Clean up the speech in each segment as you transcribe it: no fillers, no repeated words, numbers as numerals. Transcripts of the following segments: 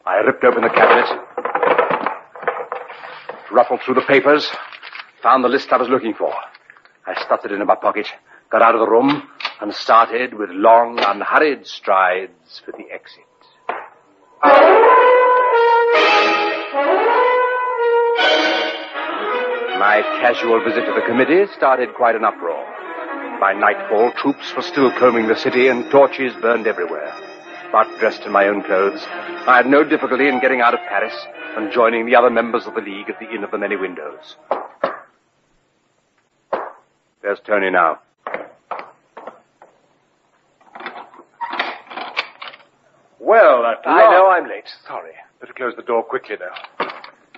I ripped open the cabinet, ruffled through the papers, found the list I was looking for. I stuffed it into my pocket, got out of the room, and started with long, unhurried strides for the exit. My casual visit to the committee started quite an uproar. By nightfall, troops were still combing the city and torches burned everywhere. But dressed in my own clothes, I had no difficulty in getting out of Paris and joining the other members of the League at the Inn of the Many Windows. There's Tony now. Well, at last... I know I'm late. Sorry. Better close the door quickly now.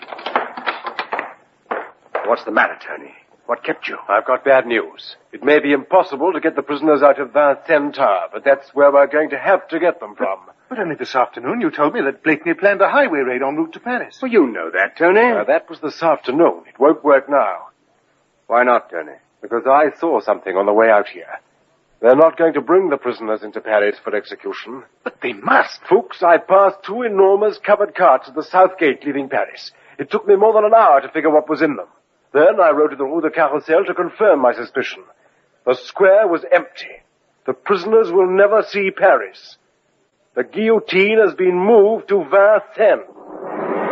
What's the matter, Tony? What kept you? I've got bad news. It may be impossible to get the prisoners out of Vincennes Tower, but that's where we're going to have to get them from. But only this afternoon you told me that Blakeney planned a highway raid en route to Paris. Well, you know that, Tony. That was this afternoon. It won't work now. Why not, Tony? Because I saw something on the way out here. They're not going to bring the prisoners into Paris for execution. But they must. Fuchs, I passed two enormous covered carts at the south gate leaving Paris. It took me more than an hour to figure what was in them. Then I rode to the Rue de Carrousel to confirm my suspicion. The square was empty. The prisoners will never see Paris. The guillotine has been moved to Vincennes.